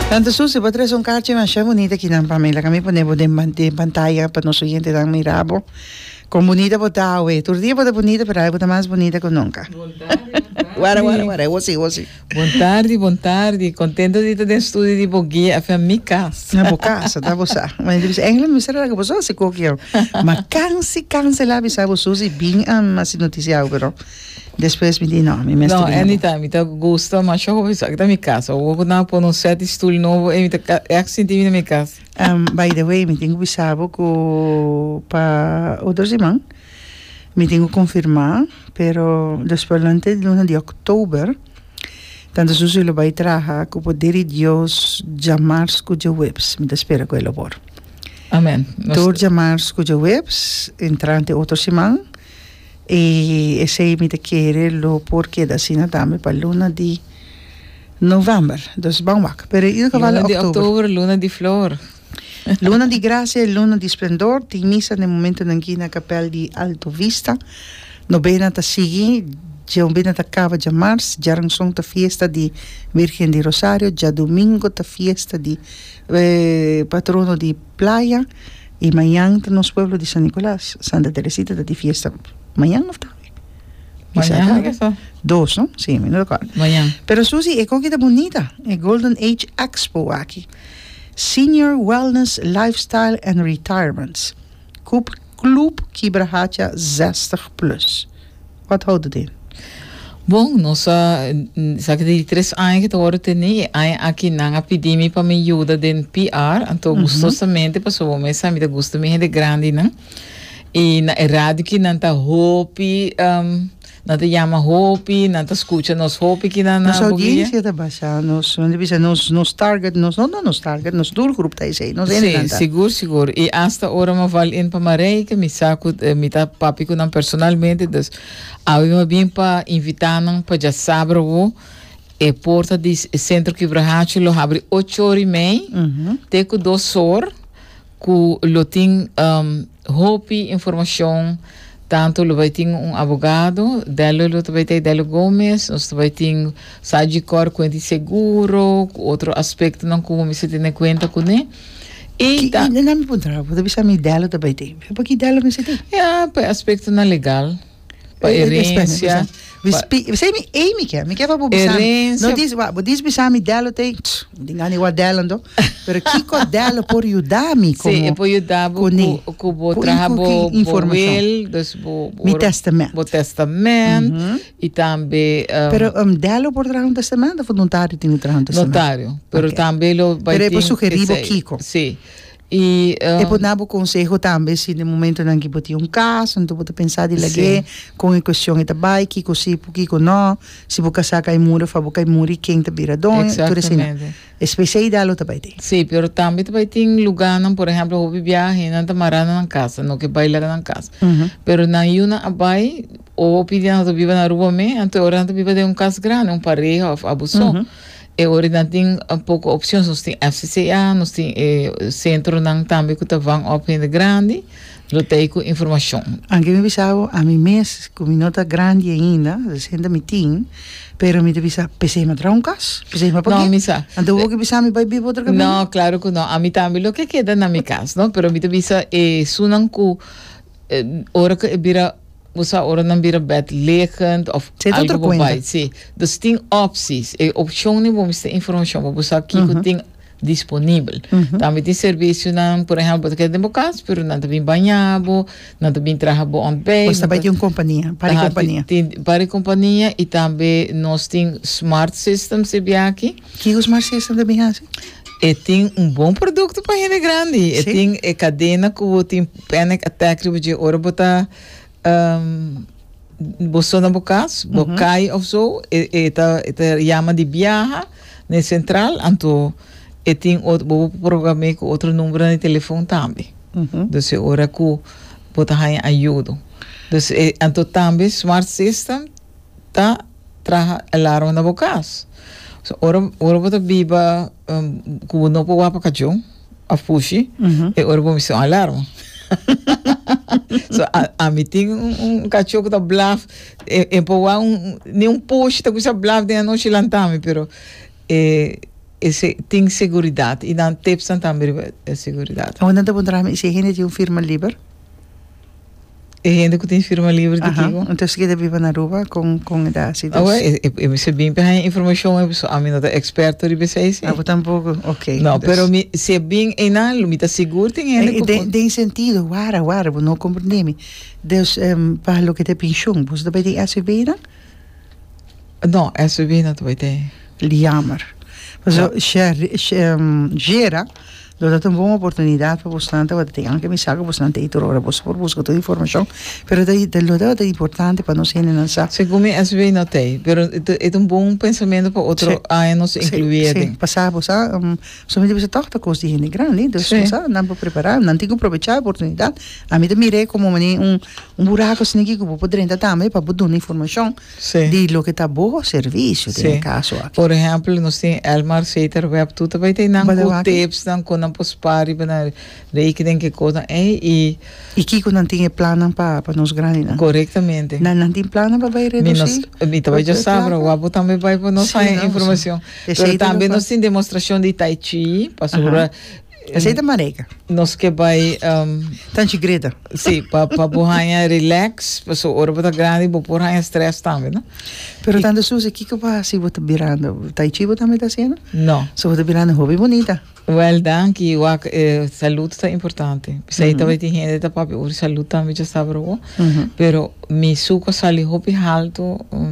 Tanto Susi, vou trazer carte mais bonita aqui na Pamela. Kami ponemos de pantalla para nosso gente dar mirabo. Com bonita botar, ué. Todo dia bota bonita, pero aí bota mais bonita que nunca. Guarda, você. Boa tarde. Contento de ter estúdio de boguia a minha casa. Na boa casa, tá você. Mas ele ainda me será que você se coqueou. Mas canse lá, bisa você bem assim noticiado, pero depois me diz não, me mestre. Não, anytime, me gosta, mas eu vou sair da minha casa. Eu vou na pôr um set estúdio novo e é que senti na minha casa. By the way, me tenho bisabo que para outros irmãos, me tenho que confirmar, pero depois durante o luna de outubro, tanto Susi lo vai trazer que o poder de Deus chamar-se com os webs, me espera com ele por. Amém. Todo chamar-se com os webs, entrante outros irmãos, e esse me te querer lo porque da sina também para luna de novembro, dus bangwak. Pero in luna de outubro, luna de flor. Luna di Gracia e Luna di Splendor, ti misa nel momento in cui na capel di Alto Vista, no bene ta sigi, già un bene ta cava già mars, già ranson ta fiesta di Virgen di Rosario, già domingo ta fiesta di patrono di Playa, e mañana ta nos pueblo di San Nicolás, Santa Teresita ta di fiesta. Mañana no está. Mañana que está. Dos, ¿no? Sí, me lo recuerdo. Mañana. Pero Susi, è coquita bonita, è Golden Age Expo aqui. Senior Wellness, Lifestyle and Retirements. Club Kibrahacha 60+. Wat houdt het in? Bom, nossa, sabe de 3 anos que agora tem aqui na epidemia para me ajudar den PR, então gostosamente passou o mês, sabe, gosto me de grande, né? E na rádio que não tá hope, não te chama hope, não te escuta nos hope que na nossa audiência tá baixa, nos target, nos doelgroep tá aí, nos sim, seguro. E hasta hora me vale in para marei que me saco, me tá papi com não personalmente, dus eu bem para invitar não para já sábado e porta de centro Kibrahachi lo abre 8h30, tem com 2 horas, com lo tem hope informação. Tanto lo vai ter advogado, delo vai ter Delo Gomes, nós vai ter Sagicor com de seguro, outro aspecto não como se tem conta com ele. E não me perguntar, você vai chamar Delo também tem. Porque Delo me sente. Para aspecto não legal, para herência. Você me quer para publicar. Não diz bisa me Delo tem, ninguém igual Delo não. Pero Kiko Delo por ajudar-me como. Sim, por ajudar com o trabalho, informação. Mi testamento. O testamento e também. Pero Delo por trabalhar um testamento, ou notário tem trabalhar um testamento. Notário, pero também lo vai ter. Pero é por sugerir o Kiko. Sim. E por dar o conselho também se no momento em que botar caso, então você pensar de legal com a questão de trabalho, que se porque não, se você sacar muro, fa você muro quem te vira dono, tudo assim. Especialidade também tem. Sim, pero também tem lugar, por exemplo, eu viaje, não tá marando na casa, não que bailar na casa. Pero na uma abai ou pedindo que viva na rua me, então ora não viva de casa grande, pareja abusou. E hoje não tem pouco opções, nós temos FCCA, nós temos centro não também que vão open grande, não tem com informação. Anche me pensava a mim mesmo, como não está grande ainda, sendo me tem, pero me pensava, pensei me trancas, pensei me não me sa. Então o que pensava me vai vir outro caminho? Não, claro que não. A mim também o que queda na minha casa, não? Pero me pensava sunan ku hora que vira você ora não vira bed liggend of algo bij. Sim, dus tem opties. E opção nem vamos ter informação, você aqui tem disponível. Também tem serviço não, por exemplo, que é de casa, pero não tem banhado, não tem trabalho on base. Você vai ter uma companhia, para companhia e também nós tem smart systems aqui. Que o smart system da minha casa? E tem bom produto para gente grande. E tem cadena que tem panic attack de hora botar você na bocas, bocai ou so, eta chama de viaja na central, então tem outro programa com outro número de telefone também. Então ora que botar ajuda. Então também smart system tá traga alarme na bocas. So ora botar biba que não pode para cachorro, a fuxi, e ora vamos alarme. So, a mim tem cachorro que está blaf, nem post, está com essa blaf de a noite lantame, pero tem seguridade e dan tips dan também seguridade. O não te pondrá se gente de firma livre. E gente que tem firma livre de Kiko. Então se quer viver na rua com a situação. Eu se bem para informação a mim não é experto de BCC. Ah, tampouco, ok. Não, pero se é bem enal, me tá seguro tem gente. Tem sentido, guara, não compreende. Deus para lo que te pensão, você também tem essa vida? Não, essa vida não vai ter. Jammer. Gera lo dato una buona opportunità per bastante anche mi sa che bastante di ora posso buscare informazione però lo dato è importante per non se ne sa secondo me es bem notei pero è un buon pensamento per outro anos incluir sì passavo sa sono di questa cosa di grande adesso sa non può preparare non dico aprovechare opportunità a me mi re come un buraco se ne che può poter dare per dare informazione di lo che sta buon servizio nel caso por exemplo nós tem Elmar Seiter web tudo vai ter não tips não com pospari para rekening que coisa e que não tinha plano para nos grandes corretamente não tinha plano para vai reduzir me também já sabe o abo também vai para nós informação pero também nós tem demonstração de Tai Chi para sobre aceita marega nós que vai tanto greda sim para borranha relax para so hora para grande para borranha stress também não pero tanto Suzy que vai se você virando Tai Chi você também está sendo não se você virando hobby bonita well danke saúde é importante sei também tem gente da papi saúde também já sabe pero mi suco sali hobby alto